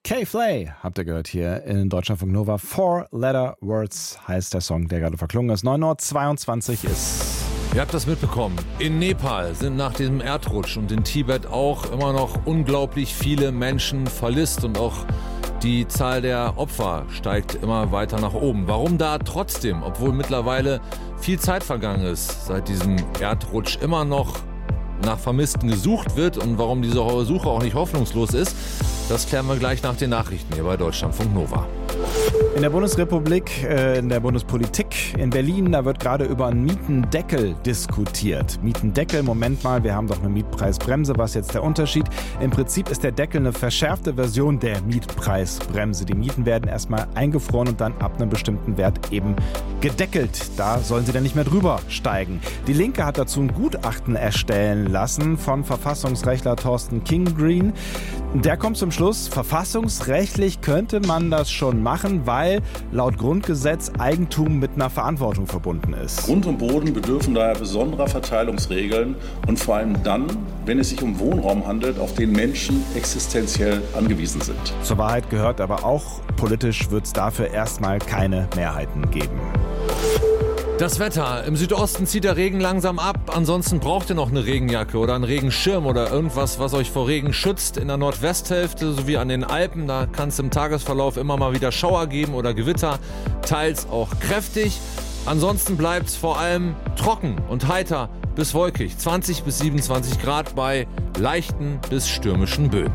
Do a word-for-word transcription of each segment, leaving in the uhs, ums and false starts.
K-Flay habt ihr gehört hier in Deutschlandfunk Nova. Four Letter Words heißt der Song, der gerade verklungen ist. neun Uhr zweiundzwanzig ist... Ihr habt das mitbekommen. In Nepal sind nach diesem Erdrutsch und in Tibet auch immer noch unglaublich viele Menschen vermisst und auch die Zahl der Opfer steigt immer weiter nach oben. Warum da trotzdem, obwohl mittlerweile viel Zeit vergangen ist, seit diesem Erdrutsch immer noch nach Vermissten gesucht wird und warum diese Suche auch nicht hoffnungslos ist, das klären wir gleich nach den Nachrichten hier bei Deutschlandfunk Nova. In der Bundesrepublik, äh, in der Bundespolitik in Berlin, da wird gerade über einen Mietendeckel diskutiert. Mietendeckel, Moment mal, wir haben doch eine Mietpreisbremse, was ist jetzt der Unterschied? Im Prinzip ist der Deckel eine verschärfte Version der Mietpreisbremse. Die Mieten werden erstmal eingefroren und dann ab einem bestimmten Wert eben gedeckelt. Da sollen sie dann nicht mehr drüber steigen. Die Linke hat dazu ein Gutachten erstellen lassen von Verfassungsrechtler Thorsten Kingreen. Der kommt zum Schluss, verfassungsrechtlich könnte man das schon machen, weil laut Grundgesetz Eigentum mit einer Verantwortung verbunden ist. Grund und Boden bedürfen daher besonderer Verteilungsregeln und vor allem dann, wenn es sich um Wohnraum handelt, auf den Menschen existenziell angewiesen sind. Zur Wahrheit gehört aber auch, politisch wird es dafür erstmal keine Mehrheiten geben. Das Wetter. Im Südosten zieht der Regen langsam ab. Ansonsten braucht ihr noch eine Regenjacke oder einen Regenschirm oder irgendwas, was euch vor Regen schützt. In der Nordwesthälfte sowie an den Alpen, da kann es im Tagesverlauf immer mal wieder Schauer geben oder Gewitter, teils auch kräftig. Ansonsten bleibt es vor allem trocken und heiter bis wolkig. zwanzig bis siebenundzwanzig Grad bei leichten bis stürmischen Böen.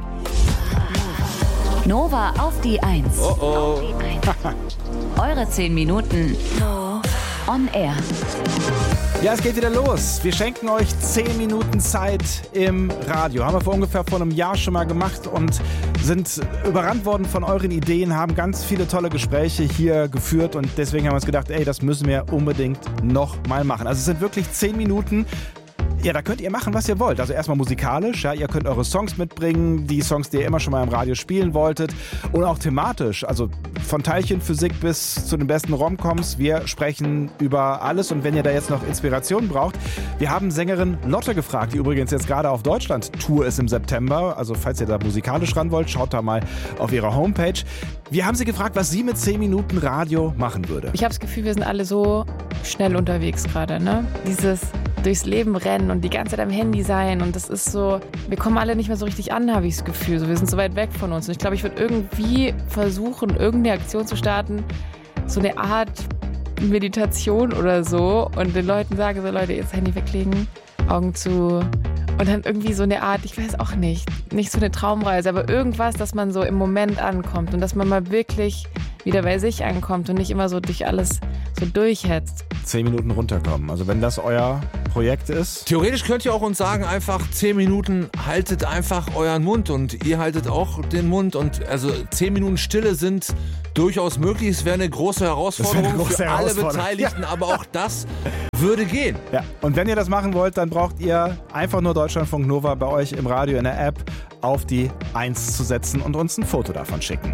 Nova auf die Eins. Oh oh. Eure zehn Minuten on air. Ja, es geht wieder los. Wir schenken euch zehn Minuten Zeit im Radio. Haben wir vor ungefähr vor einem Jahr schon mal gemacht und sind überrannt worden von euren Ideen, haben ganz viele tolle Gespräche hier geführt und deswegen haben wir uns gedacht, ey, das müssen wir unbedingt noch mal machen. Also es sind wirklich zehn Minuten. Ja, da könnt ihr machen, was ihr wollt. Also erstmal musikalisch, ja, ihr könnt eure Songs mitbringen, die Songs, die ihr immer schon mal im Radio spielen wolltet. Und auch thematisch, also von Teilchenphysik bis zu den besten Romcoms. Wir sprechen über alles und wenn ihr da jetzt noch Inspiration braucht, wir haben Sängerin Lotte gefragt, die übrigens jetzt gerade auf Deutschland-Tour ist im September. Also falls ihr da musikalisch ran wollt, schaut da mal auf ihrer Homepage. Wir haben sie gefragt, was sie mit zehn Minuten Radio machen würde. Ich habe das Gefühl, wir sind alle so schnell unterwegs gerade, ne? Dieses durchs Leben rennen und die ganze Zeit am Handy sein und das ist so, wir kommen alle nicht mehr so richtig an, habe ich das Gefühl. So, wir sind so weit weg von uns und ich glaube, ich würde irgendwie versuchen, irgendeine Aktion zu starten, so eine Art Meditation oder so und den Leuten sagen, so Leute, jetzt Handy weglegen, Augen zu und dann irgendwie so eine Art, ich weiß auch nicht, nicht so eine Traumreise, aber irgendwas, dass man so im Moment ankommt und dass man mal wirklich wieder bei sich ankommt und nicht immer so durch alles so durchhetzt. Zehn Minuten runterkommen. Also wenn das euer Projekt ist. Theoretisch könnt ihr auch uns sagen, einfach zehn Minuten haltet einfach euren Mund und ihr haltet auch den Mund und also zehn Minuten Stille sind durchaus möglich. Es wäre eine große Herausforderung eine große für alle Herausforderung. Beteiligten, Ja. aber auch das würde gehen. Ja. Und wenn ihr das machen wollt, dann braucht ihr einfach nur Deutschlandfunk Nova bei euch im Radio in der App auf die eins zu setzen und uns ein Foto davon schicken.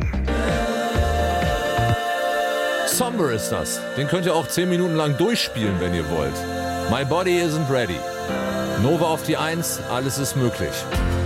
Somber ist das. Den könnt ihr auch zehn Minuten lang durchspielen, wenn ihr wollt. My body isn't ready. Nova auf die eins, alles ist möglich.